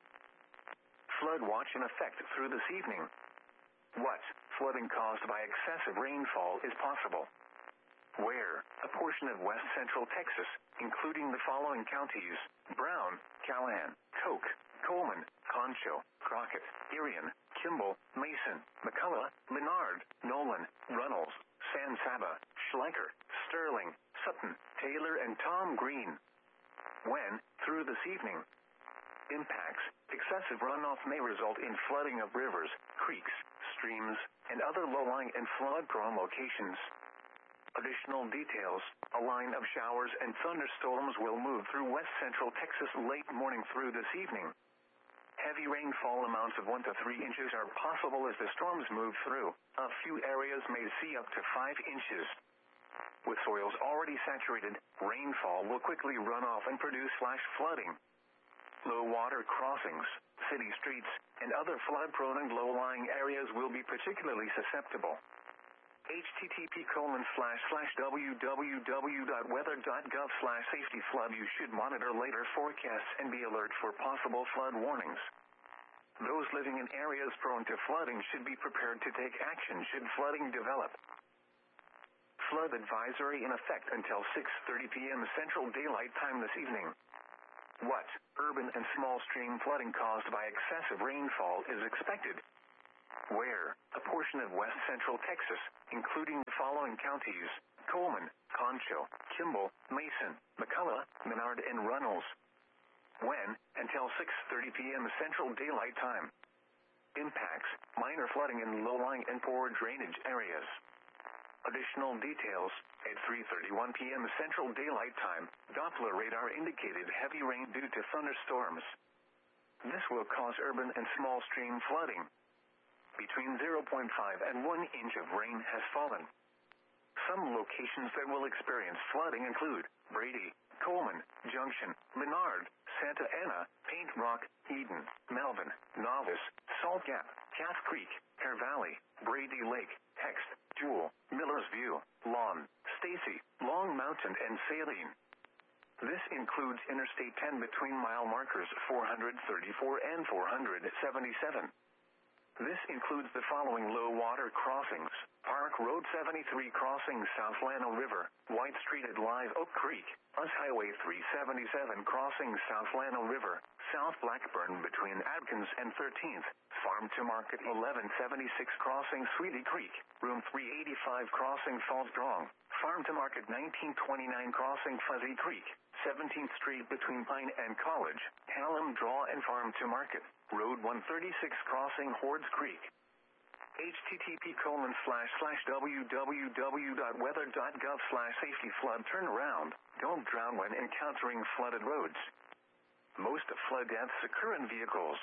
S1: Flood watch in effect through this evening. What? Flooding caused by excessive rainfall is possible. Where? A portion of west central Texas, including the following counties: Brown, Callahan, Coke, Coleman, Concho, Crockett, Irion, Kimball, Mason, McCullough, Menard, Nolan, Runnels, San Saba, Schleicher, Sterling, Sutton, Taylor, and Tom Green. When? Through this evening. Impacts: excessive runoff may result in flooding of rivers, creeks, streams, and other low-lying and flood-prone locations. Additional details: a line of showers and thunderstorms will move through west central Texas late morning through this evening. Heavy rainfall amounts of one to three inches are possible as the storms move through. A few areas may see up to five inches. With soils already saturated, rainfall will quickly run off and produce flash flooding. Low water crossings, city streets, and other flood-prone and low-lying areas will be particularly susceptible. http colon slash slash www.weather.gov slash safety flood. You should monitor later forecasts and be alert for possible flood warnings. Those living in areas prone to flooding should be prepared to take action should flooding develop. Flood advisory in effect until six thirty p.m. Central Daylight Time this evening. What urban and small stream flooding caused by excessive rainfall is expected? Where? A portion of west central Texas, including the following counties: Coleman, Concho, Kimball, Mason, McCullough, Menard, and Runnels. When? Until six thirty p.m. Central Daylight Time. Impacts: minor flooding in low-lying and poor drainage areas. Additional details: at three thirty-one p.m. Central Daylight Time, Doppler radar indicated heavy rain due to thunderstorms. This will cause urban and small stream flooding. Between zero point five and one inch of rain has fallen. Some locations that will experience flooding include Brady, Coleman, Junction, Menard, Santa Ana, Paint Rock, Eden, Melvin, Novice, Salt Gap, Calf Creek, Hare Valley, Brady Lake, Hext, Jewel, Miller's View, Lawn, Stacy, Long Mountain, and Saline. This includes Interstate ten between mile markers four thirty-four and four seventy-seven. This includes the following low water crossings: Park Road seventy-three crossing South Llano River, White Street at Live Oak Creek, U S Highway three seventy-seven crossing South Llano River, South Blackburn between Adkins and thirteenth, Farm to Market eleven seventy-six crossing Sweetie Creek, Room three eighty-five crossing Falls Drong, Farm to Market nineteen twenty-nine crossing Fuzzy Creek, seventeenth Street between Pine and College, Hallam Draw and Farm to Market, Road one thirty-six crossing Hordes Creek. http colon slash slash www.weather.gov slash safety flood turnaround. Don't drown when encountering flooded roads. Most flood deaths occur in vehicles.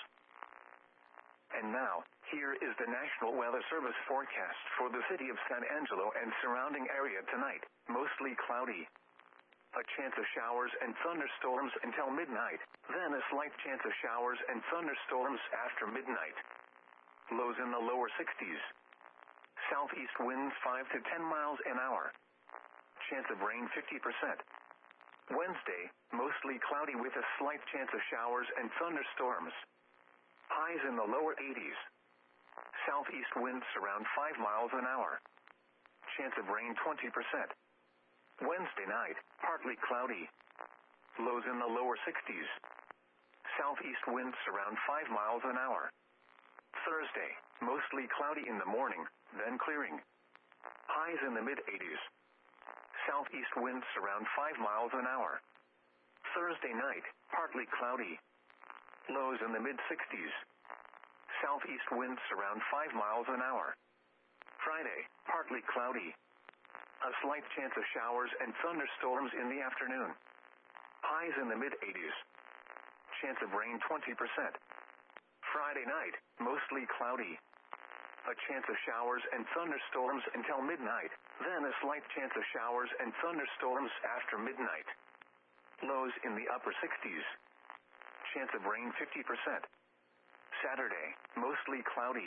S1: And now, here is the National Weather Service forecast for the city of San Angelo and surrounding area tonight. Mostly cloudy. A chance of showers and thunderstorms until midnight, then a slight chance of showers and thunderstorms after midnight. Lows in the lower sixties. Southeast winds five to ten miles an hour. Chance of rain fifty percent. Wednesday, mostly cloudy with a slight chance of showers and thunderstorms. Highs in the lower eighties. Southeast winds around five miles an hour. Chance of rain twenty percent. Wednesday night, partly cloudy. Lows in the lower sixties. Southeast winds around five miles an hour. Thursday, mostly cloudy in the morning, then clearing. Highs in the mid-eighties. Southeast winds around five miles an hour. Thursday night, partly cloudy. Lows in the mid-sixties. Southeast winds around five miles an hour. Friday, partly cloudy. A slight chance of showers and thunderstorms in the afternoon. Highs in the mid-eighties. Chance of rain twenty percent. Friday night, mostly cloudy. A chance of showers and thunderstorms until midnight, then a slight chance of showers and thunderstorms after midnight. Lows in the upper sixties. Chance of rain fifty percent. Saturday, mostly cloudy.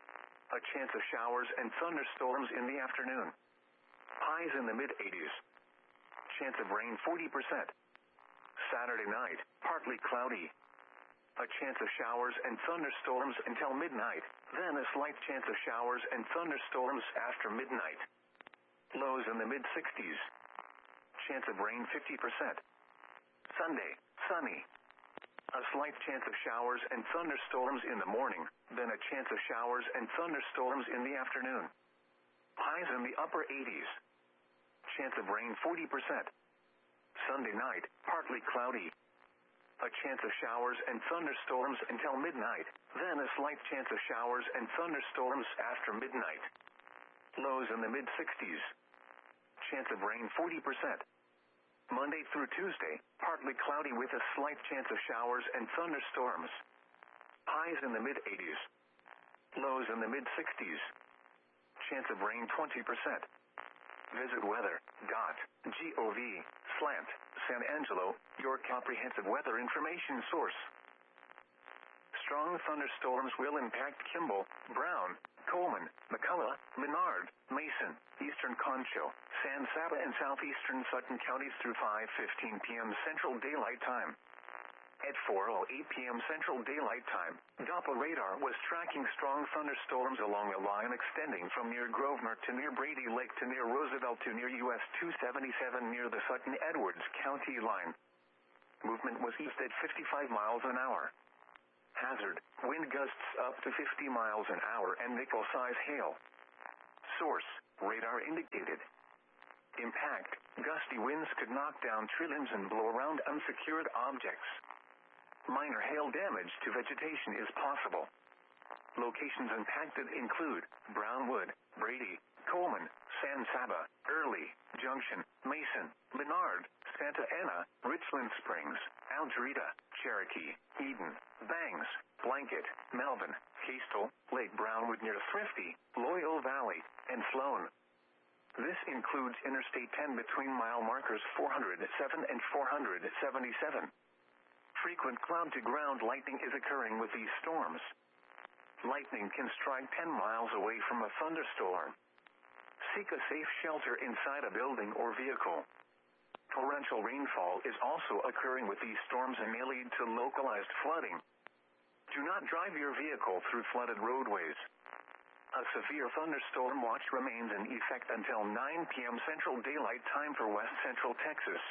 S1: A chance of showers and thunderstorms in the afternoon. Highs in the mid-eighties. Chance of rain forty percent. Saturday night, partly cloudy. A chance of showers and thunderstorms until midnight, then a slight chance of showers and thunderstorms after midnight. Lows in the mid-sixties. Chance of rain fifty percent. Sunday, sunny. A slight chance of showers and thunderstorms in the morning, then a chance of showers and thunderstorms in the afternoon. Highs in the upper eighties. Chance of rain forty percent. Sunday night, partly cloudy. A chance of showers and thunderstorms until midnight, then a slight chance of showers and thunderstorms after midnight. Lows in the mid-sixties. Chance of rain forty percent. Monday through Tuesday, partly cloudy with a slight chance of showers and thunderstorms. Highs in the mid-eighties. Lows in the mid-sixties. Chance of rain twenty percent. Visit weather dot gov slant San Angelo, your comprehensive weather information source. Strong thunderstorms will impact Kimball, Brown, Coleman, McCullough, Menard, Mason, Eastern Concho, San Saba, and southeastern Sutton counties through five fifteen p.m. Central Daylight Time. At four oh eight p.m. Central Daylight Time, Doppler radar was tracking strong thunderstorms along a line extending from near Grosvenor to near Brady Lake to near Roosevelt to near U S two seventy-seven near the Sutton-Edwards County line. Movement was east at fifty-five miles an hour. Hazard, wind gusts up to fifty miles an hour and nickel-size hail. Source, radar indicated. Impact, gusty winds could knock down tree limbs and blow around unsecured objects. Minor hail damage to vegetation is possible. Locations impacted include Brownwood, Brady, Coleman, San Saba, Early, Junction, Mason, Menard, Santa Ana, Richland Springs, Algerita, Cherokee, Eden, Bangs, Blanket, Melvin, Castle, Lake Brownwood near Thrifty, Loyal Valley, and Sloan. This includes Interstate ten between mile markers four oh seven and four seventy-seven. Frequent cloud-to-ground lightning is occurring with these storms. Lightning can strike ten miles away from a thunderstorm. Seek a safe shelter inside a building or vehicle. Torrential rainfall is also occurring with these storms and may lead to localized flooding. Do not drive your vehicle through flooded roadways. A severe thunderstorm watch remains in effect until nine p.m. Central Daylight Time for West Central Texas.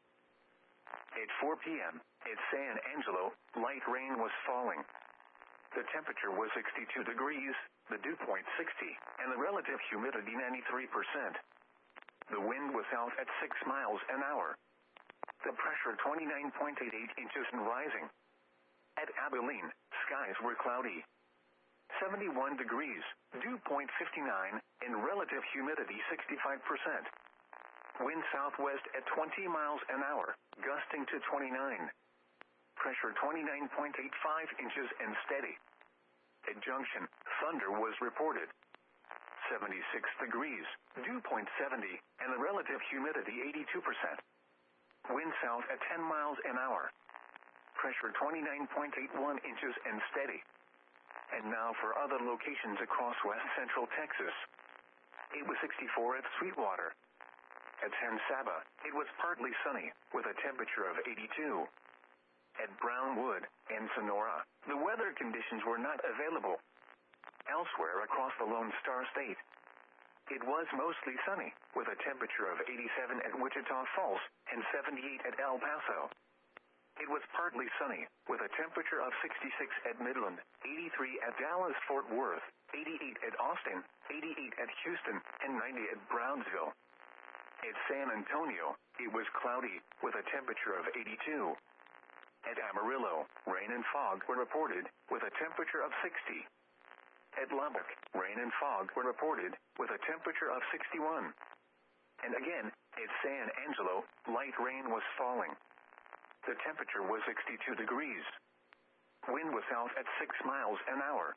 S1: At four p.m., at San Angelo, light rain was falling. The temperature was sixty-two degrees, the dew point sixty, and the relative humidity ninety-three percent. The wind was south at six miles an hour. The pressure twenty-nine point eight eight inches and rising. At Abilene, skies were cloudy. seventy-one degrees, dew point fifty-nine, and relative humidity sixty-five percent. Wind southwest at twenty miles an hour, gusting to twenty-nine. Pressure twenty-nine point eight five inches and steady. At Junction, thunder was reported. seventy-six degrees, dew point seventy, and the relative humidity eighty-two percent. Wind south at ten miles an hour. Pressure twenty-nine point eight one inches and steady. And now for other locations across west central Texas. It was sixty-four at Sweetwater. At San Saba, it was partly sunny, with a temperature of eighty-two. At Brownwood and Sonora, the weather conditions were not available. Elsewhere across the Lone Star State, it was mostly sunny, with a temperature of eighty-seven at Wichita Falls and seventy-eight at El Paso. It was partly sunny, with a temperature of sixty-six at Midland, eighty-three at Dallas-Fort Worth, eighty-eight at Austin, eighty-eight at Houston, and ninety at Brownsville. At San Antonio, it was cloudy, with a temperature of eighty-two. At Amarillo, rain and fog were reported, with a temperature of sixty. At Lubbock, rain and fog were reported, with a temperature of sixty-one. And again, at San Angelo, light rain was falling. The temperature was sixty-two degrees. Wind was south at six miles an hour.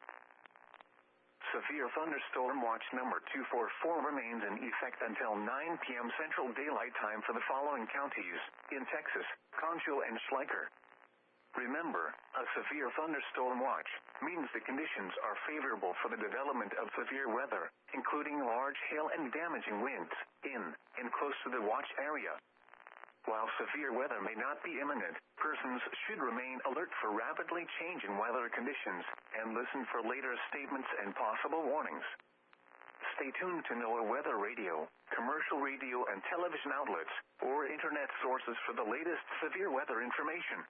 S1: Severe thunderstorm watch number two forty-four remains in effect until nine p.m. Central Daylight Time for the following counties in Texas: Concho and Schleicher. Remember, a severe thunderstorm watch means the conditions are favorable for the development of severe weather, including large hail and damaging winds, in and close to the watch area. While severe weather may not be imminent, persons should remain alert for rapidly changing weather conditions and listen for later statements and possible warnings. Stay tuned to NOAA Weather Radio, commercial radio and television outlets, or internet sources for the latest severe weather information.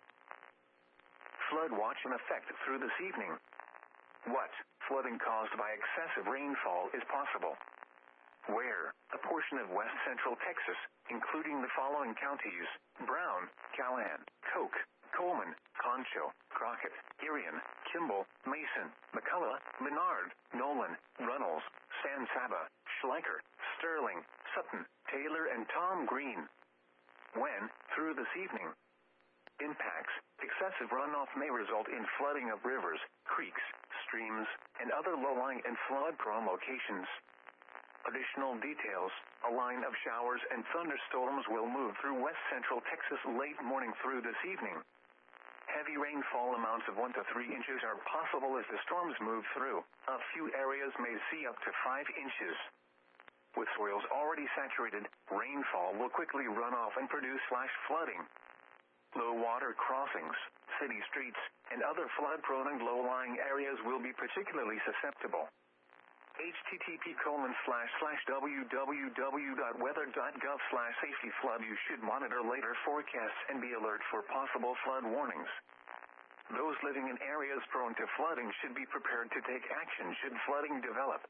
S1: Flood watch in effect through this evening. What? Flooding caused by excessive rainfall is possible. Where? A portion of west central Texas, including the following counties: Brown, Callahan, Coke, Coleman, Concho, Crockett, Irion, Kimball, Mason, McCullough, Menard, Nolan, Runnels, San Saba, Schleicher, Sterling, Sutton, Taylor, and Tom Green. When? Through this evening. Impacts: excessive runoff may result in flooding of rivers, creeks, streams, and other low-lying and flood-prone locations. Additional details: a line of showers and thunderstorms will move through west central Texas late morning through this evening. Heavy rainfall amounts of one to three inches are possible as the storms move through. A few areas may see up to five inches. With soils already saturated, rainfall will quickly run off and produce flash flooding. Low water crossings, city streets, and other flood-prone and low-lying areas will be particularly susceptible. http colon slash slash www.weather.gov slash safety flood. You should monitor later forecasts and be alert for possible flood warnings. Those living in areas prone to flooding should be prepared to take action should flooding develop.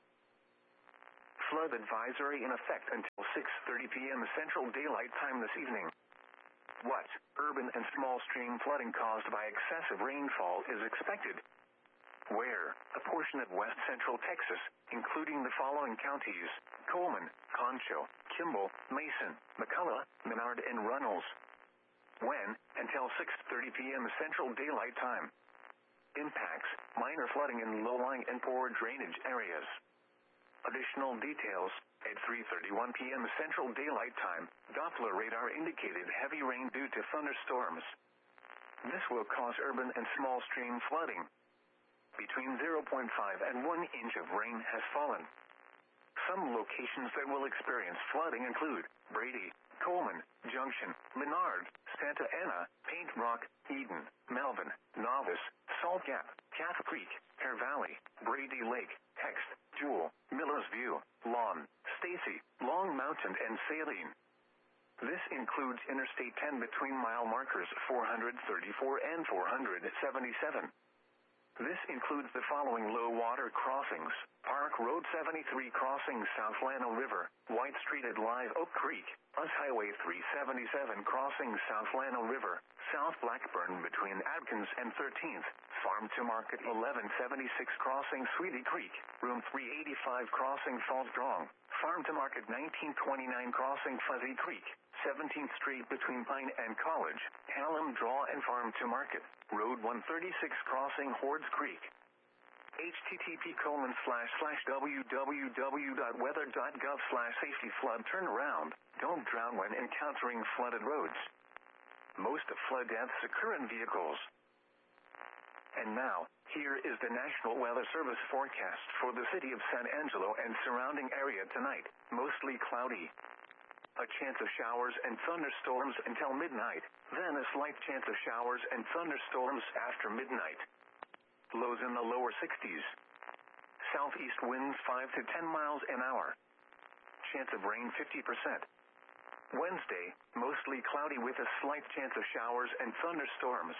S1: Flood advisory in effect until six thirty p.m. Central Daylight Time this evening. What urban and small stream flooding caused by excessive rainfall is expected? Where? A portion of west central Texas, including the following counties: Coleman, Concho, Kimball, Mason, McCullough, Menard, and Runnels. When? Until six thirty p.m. Central Daylight Time. Impacts: minor flooding in low-lying and poor drainage areas. Additional details: at three thirty-one p.m. Central Daylight Time, Doppler radar indicated heavy rain due to thunderstorms. This will cause urban and small stream flooding. Between zero point five and one inch of rain has fallen. Some locations that will experience flooding include Brady, Coleman, Junction, Menard, Santa Ana, Paint Rock, Eden, Melvin, Novice, Salt Gap, Calf Creek, Hare Valley, Brady Lake, Text, Jewel, Millers View, Lawn, Stacy, Long Mountain, and Saline. This includes Interstate ten between mile markers four thirty-four and four seventy-seven. This includes the following low water crossings: Park Road seventy-three crossing South Llano River, White Street at Live Oak Creek, U S Highway three seventy-seven crossing South Llano River, South Blackburn between Adkins and thirteenth, Farm to Market eleven seventy-six crossing Sweetie Creek, Room three eighty-five crossing Falls Drong, Farm to Market nineteen twenty-nine crossing Fuzzy Creek, seventeenth Street between Pine and College, Hallam Draw and Farm to Market, Road one thirty-six crossing Hordes Creek. http colon slash slash www.weather.gov slash safety flood. Turn around. Don't drown when encountering flooded roads. Most of flood deaths occur in vehicles. And now, here is the National Weather Service forecast for the city of San Angelo and surrounding area tonight. Mostly cloudy. A chance of showers and thunderstorms until midnight, then a slight chance of showers and thunderstorms after midnight. Lows in the lower sixties. Southeast winds five to ten miles an hour. Chance of rain fifty percent. Wednesday, mostly cloudy with a slight chance of showers and thunderstorms.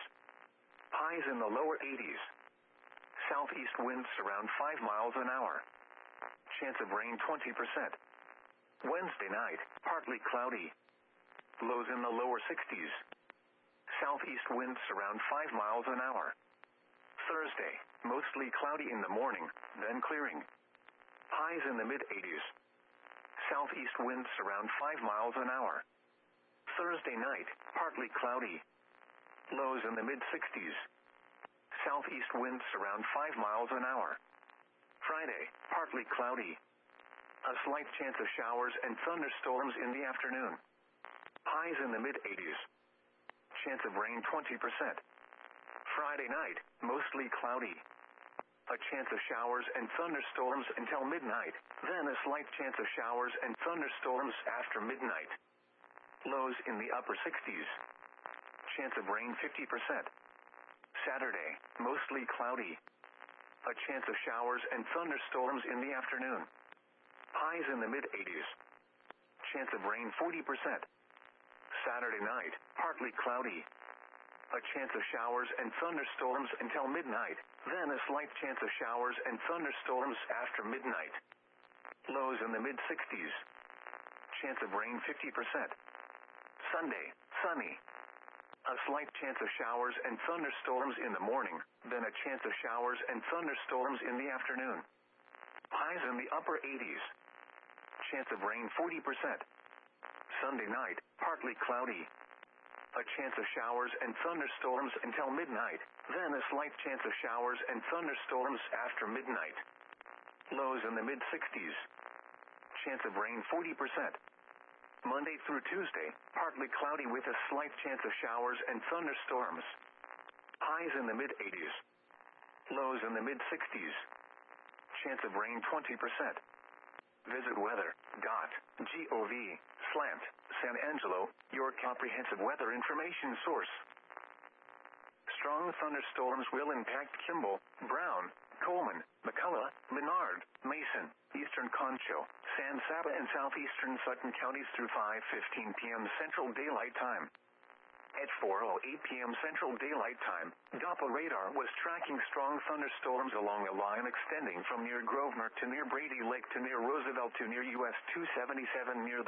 S1: Highs in the lower eighties. Southeast winds around five miles an hour. Chance of rain twenty percent. Wednesday night, partly cloudy. Lows in the lower sixties. Southeast winds around five miles an hour. Thursday, mostly cloudy in the morning, then clearing. Highs in the mid-eighties. Southeast winds around five miles an hour. Thursday night, partly cloudy. Lows in the mid-sixties. Southeast winds around five miles an hour. Friday, partly cloudy. A slight chance of showers and thunderstorms in the afternoon. Highs in the mid-eighties. Chance of rain twenty percent. Friday night, mostly cloudy. A chance of showers and thunderstorms until midnight, then a slight chance of showers and thunderstorms after midnight. Lows in the upper sixties. Chance of rain fifty percent. Saturday, mostly cloudy. A chance of showers and thunderstorms in the afternoon. Highs in the mid-eighties. Chance of rain forty percent. Saturday night, partly cloudy. A chance of showers and thunderstorms until midnight, then a slight chance of showers and thunderstorms after midnight. Lows in the mid-sixties. Chance of rain fifty percent. Sunday, sunny. A slight chance of showers and thunderstorms in the morning, then a chance of showers and thunderstorms in the afternoon. Highs in the upper eighties. Chance of rain forty percent. Sunday night, partly cloudy. A chance of showers and thunderstorms until midnight, then a slight chance of showers and thunderstorms after midnight. Lows in the mid-sixties. Chance of rain forty percent. Monday through Tuesday, partly cloudy with a slight chance of showers and thunderstorms. Highs in the mid-eighties. Lows in the mid-sixties. Chance of rain twenty percent. Visit weather dot gov slant San Angelo, your comprehensive weather information source. strong thunderstorms will impact Kimball, Brown, Coleman, McCullough, Menard, Mason, Eastern Concho, San Saba, and southeastern Sutton counties through five fifteen p.m. Central Daylight Time. At four oh eight p.m. Central Daylight Time, Doppler radar was tracking strong thunderstorms along a line extending from near Grosvenor to near Brady Lake to near Roosevelt to near U S two seventy-seven near the